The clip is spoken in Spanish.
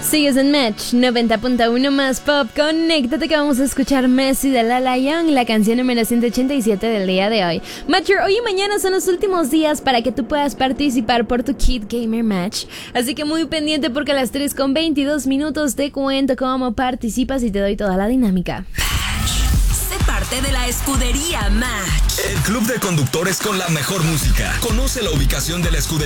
Sigues en Match 90.1 más pop. Conéctate que vamos a escuchar Messi de La Young, la canción número 187 del día de hoy. Matcher, hoy y mañana son los últimos días para que tú puedas participar por tu Kid Gamer Match. Así que muy pendiente porque a las 3:22 te cuento cómo participas y te doy toda la dinámica. Sé parte de la escudería Match. El club de conductores con la mejor música. Conoce la ubicación de la escudería